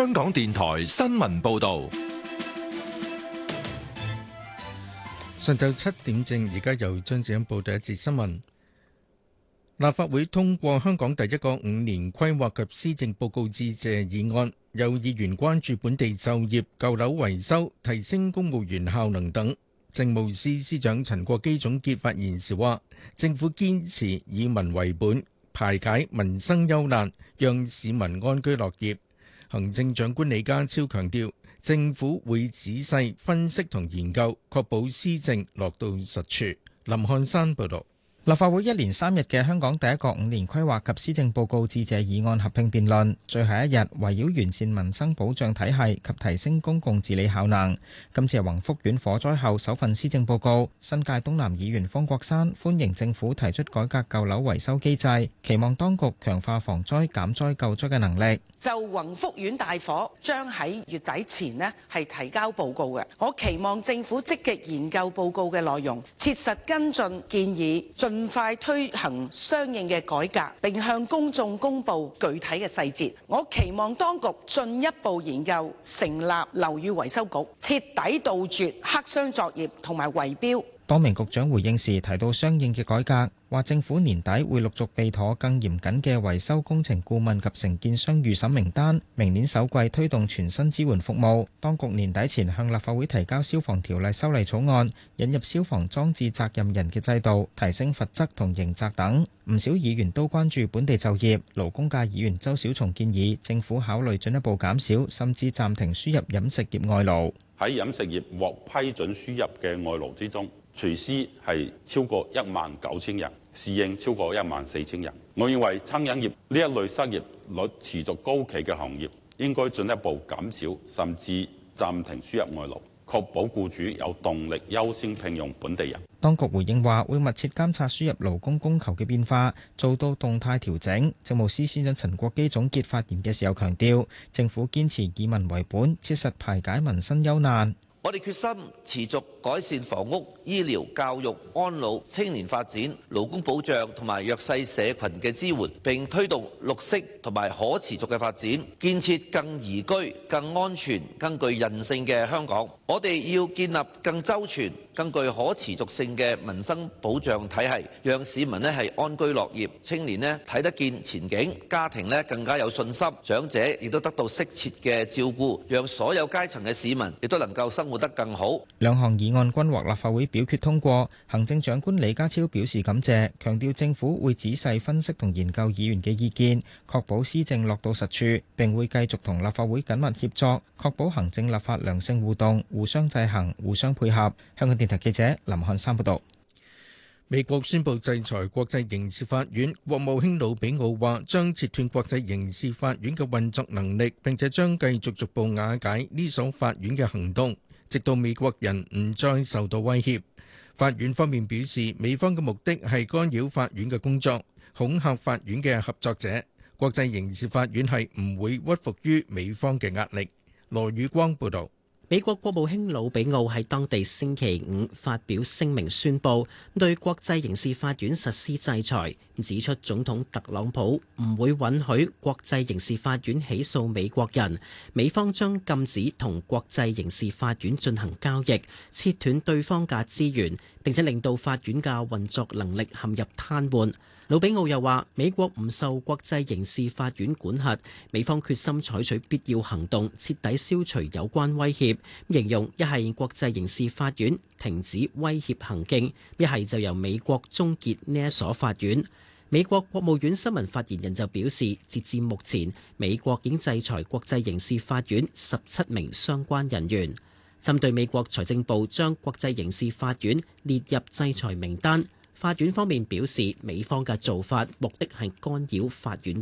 香港電台新聞報道。 上晝7點正，而家由張子欣報道一節新聞。立法會通過香港第一個5年規劃及施政報告致謝議案，有議員關注本地就業、舊樓維修、提升公務員效能等。政務司司長陳國基總結發言時話，政府堅持以民為本，排解民生憂難，讓市民安居樂業。行政長官李家超強調，政府會仔細分析同研究，確保施政落到實處。林漢山報導。 立法會1連3日嘅香港第一個5年規劃及施政報告致謝議案合併辯論，最後一日圍繞完善民生保障體系及提升公共治理效能。今次係宏福苑火災後首份施政報告，新界東南議員方國珊歡迎政府提出改革舊樓維修機制，期望當局強化防災減災救災嘅能力。 就宏福苑大火將喺月底前係提交報告嘅，我期望政府積極研究報告嘅內容，切實跟進建議，盡快推行相應嘅改革，並向公眾公布具體嘅細節。我期望當局進一步研究成立樓宇維修局，徹底杜絕黑箱作業同埋圍標。 多名局長回應時提到相應嘅改革，話政府年底會陸續備妥更嚴謹嘅維修工程顧問及承建商預審名單，明年首季推動全新支援服務。當局年底前向立法會提交消防條例修例草案，引入消防裝置責任人嘅制度，提升罰則同刑責等。唔少議員都關注本地就業，勞工界議員周小松建議政府考慮進一步減少甚至暫停輸入飲食業外勞。 喺飲食業獲批准輸入嘅外勞之中，廚師係超過19000人，侍應超過14000人。我認為餐飲業呢一類失業率持續高企嘅行業，應該進一步減少甚至暫停輸入外勞，確保僱主有動力優先聘用本地人。 當局回應話，會密切監察輸入勞工供求嘅變化，做到動態調整。政務司司長陳國基總結發言嘅時候強調，政府堅持以民為本，切實排解民生憂難。 我哋決心持續改善房屋、醫療、教育、安老、青年發展、勞工保障同埋弱勢社群嘅支援，並推動綠色同埋可持續嘅發展，建設更宜居、更安全、更具韌性嘅香港。我哋要建立更周全、更具可持續性嘅民生保障體系，讓市民係安居樂業，青年睇得見前景，家庭更加有信心，長者亦都得到適切嘅照顧，讓所有階層嘅市民亦都能夠生活得更好。 兩項議案均獲立法會表決通過。行政長官李家超表示感謝，強調政府會仔細分析同研究議員嘅意見，確保施政落到實處，並會繼續同立法會緊密協作，確保行政立法良性互動，互相制衡，互相配合。香港電台記者林漢山報道。 美國宣布制裁國際刑事法院，國務卿魯比奧話將切斷國際刑事法院嘅運作能力，並且將繼續逐步瓦解呢所法院嘅行動，直到美國人唔再受到威脅。法院方面表示，美方嘅目的係干擾法院嘅工作，恐嚇法院嘅合作者。國際刑事法院係唔會屈服於美方嘅壓力。羅宇光報導。 美國國務卿魯比奧喺當地星期五發表聲明，宣布對國際刑事法院實施制裁，指出總統特朗普唔會允許國際刑事法院起訴美國人，美方將禁止同國際刑事法院進行交易，切斷對方嘅資源，並且令到法院嘅運作能力陷入癱瘓。魯比奧又話，美國唔受國際刑事法院管轄，美方決心採取必要行動，徹底消除有關威脅。形容一係國際刑事法院停止威脅行徑，一係就由美國終結呢一所法院。美國國務院新聞發言人就表示，截至目前，美國已經制裁國際刑事法院17名相關人員。針對美國財政部將國際刑事法院列入制裁名單，法院方面表示，美方嘅做法目的係干擾法院